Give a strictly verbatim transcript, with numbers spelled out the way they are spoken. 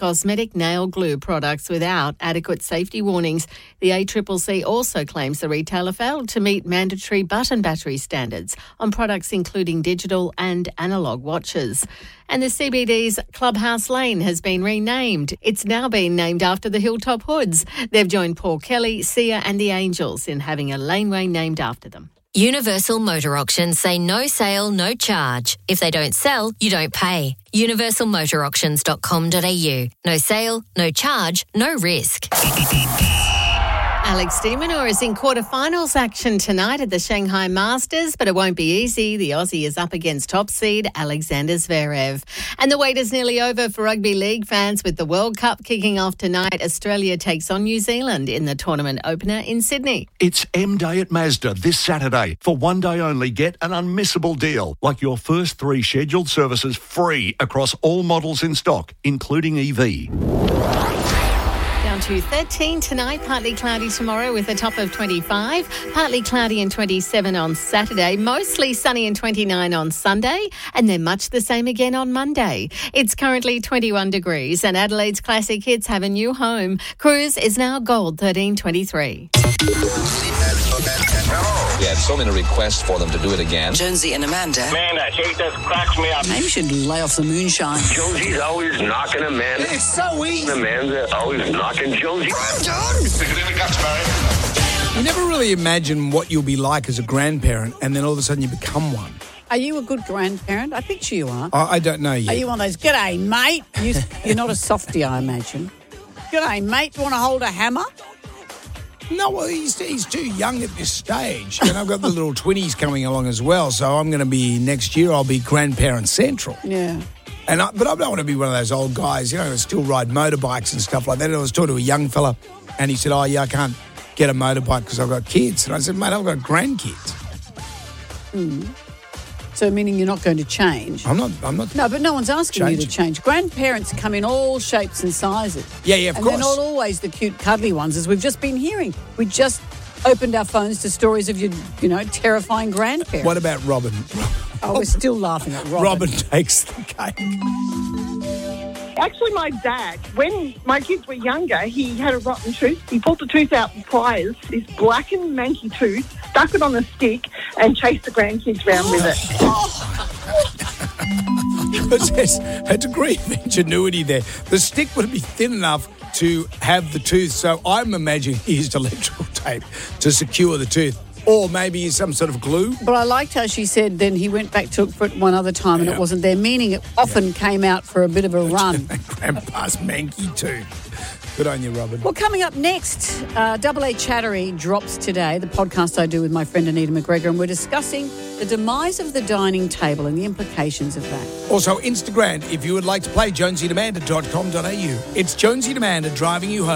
cosmetic nail glue products without adequate safety warnings. The A C C C also claims the retailer failed to meet mandatory button battery standards on products including digital and analogue watches. And the C B D's Clubhouse Lane has been renamed. It's now been named after the Hilltop Hoods. They've joined Paul Kelly, Sia and the Angels in having a laneway named after them. Universal Motor Auctions say no sale, no charge. If they don't sell, you don't pay. universal motor auctions dot com dot a u. No sale, no charge, no risk. Alex de Minaur is in quarterfinals action tonight at the Shanghai Masters, but it won't be easy. The Aussie is up against top seed Alexander Zverev. And the wait is nearly over for rugby league fans with the World Cup kicking off tonight. Australia takes on New Zealand in the tournament opener in Sydney. It's M Day at Mazda this Saturday. For one day only, get an unmissable deal, like your first three scheduled services free across all models in stock, including E V. Down to thirteen tonight, partly cloudy tomorrow with a top of twenty-five, partly cloudy and twenty-seven on Saturday, mostly sunny and twenty-nine on Sunday, and then much the same again on Monday. It's currently twenty-one degrees and Adelaide's classic hits have a new home. Cruise is now gold thirteen twenty-three. We had so many requests for them to do it again. Jonesy and Amanda. Amanda, she just cracks me up. Maybe you should lay off the moonshine. Jonesy's always knocking Amanda. It's so easy. Amanda always knocking Jonesy. I'm done. Stick it in the guts, Barry. You never really imagine what you'll be like as a grandparent, and then all of a sudden you become one. Are you a good grandparent? I picture you are. I, I don't know yet. Are you one of those, g'day, mate? You, you're not a softie, I imagine. G'day, mate. Do you want to hold a hammer? No, well, he's, he's too young at this stage. And I've got the little twinnies coming along as well. So I'm going to be, next year, I'll be grandparent central. Yeah. And I, But I don't want to be one of those old guys, you know, that still ride motorbikes and stuff like that. And I was talking to a young fella, and he said, oh, yeah, I can't get a motorbike because I've got kids. And I said, mate, I've got grandkids. Mm. So meaning you're not going to change? I'm not. I'm not. No, but no one's asking changing. you to change. Grandparents come in all shapes and sizes. Yeah, yeah, of and course. And they're not always the cute, cuddly ones, as we've just been hearing. We just opened our phones to stories of your, you know, terrifying grandparents. What about Robin? Oh, we're still laughing at Robin. Robin takes the cake. Actually, my dad, when my kids were younger, he had a rotten tooth. He pulled the tooth out with pliers, this blackened, manky tooth, stuck it on a stick and chased the grandkids around with it. Because there's a degree of ingenuity there. The stick would be thin enough to have the tooth, so I'm imagining he used electrical tape to secure the tooth. Or maybe some sort of glue. But I liked how she said then he went back to look for it one other time and yeah. it wasn't there, meaning it often yeah. came out for a bit of a run. Grandpa's manky tooth. Good on you, Robin. Well, coming up next, uh, Double A Chattery drops today, the podcast I do with my friend Anita McGregor, and we're discussing the demise of the dining table and the implications of that. Also, Instagram, if you would like to play, jonesy and amanda dot com dot a u. It's Jonesy and Amanda driving you home.